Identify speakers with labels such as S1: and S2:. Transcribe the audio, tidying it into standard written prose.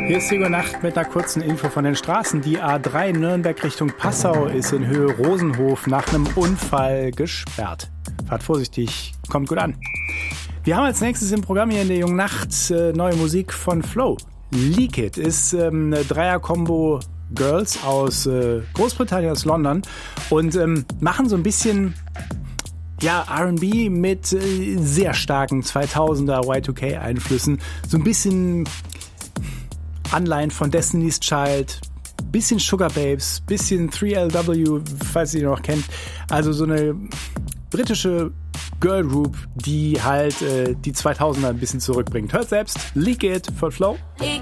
S1: Hier ist die Nacht mit einer kurzen Info von den Straßen. Die A3 Nürnberg Richtung Passau ist in Höhe Rosenhof nach einem Unfall gesperrt. Fahrt vorsichtig, kommt gut an. Wir haben als nächstes im Programm hier in der jungen Nacht neue Musik von Flow. Leak It ist eine Dreier-Kombo Girls aus Großbritannien, aus London und machen so ein bisschen R&B mit sehr starken 2000er Y2K-Einflüssen. So ein bisschen Anleihen von Destiny's Child, bisschen Sugar Babes, bisschen 3LW, falls ihr die noch kennt. Also so eine britische Girl Group, die halt die 2000er ein bisschen zurückbringt. Hört selbst Leak It von Flow.